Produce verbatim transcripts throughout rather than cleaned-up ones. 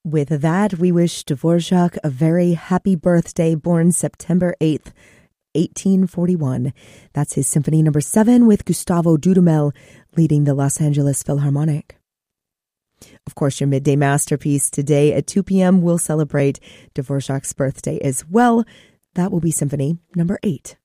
With that, we wish Dvorak a very happy birthday, born September eighth, eighteen forty-one. That's his Symphony Number seven with Gustavo Dudamel leading the Los Angeles Philharmonic. Of course, your midday masterpiece today at two p.m. will celebrate Dvorak's birthday as well. That will be Symphony Number eight.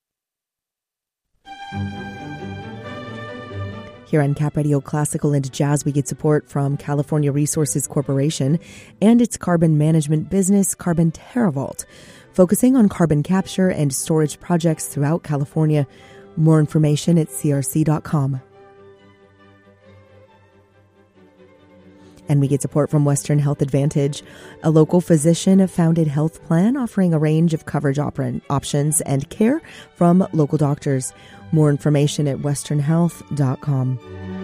Here on Cap Radio Classical and Jazz, we get support from California Resources Corporation and its carbon management business, Carbon TerraVault, focusing on carbon capture and storage projects throughout California. More information at c r c dot com. And we get support from Western Health Advantage, a local physician-founded health plan offering a range of coverage op- options and care from local doctors. More information at western health dot com.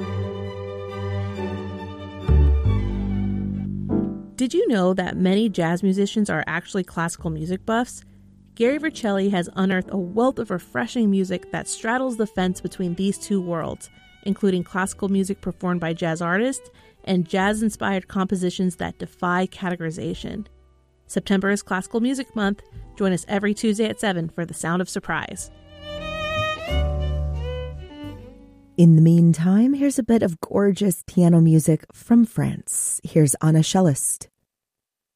Did you know that many jazz musicians are actually classical music buffs? Gary Vercelli has unearthed a wealth of refreshing music that straddles the fence between these two worlds, including classical music performed by jazz artists and jazz-inspired compositions that defy categorization. September is Classical Music Month. Join us every Tuesday at seven for The Sound of Surprise. In the meantime, here's a bit of gorgeous piano music from France. Here's Anna Cellist.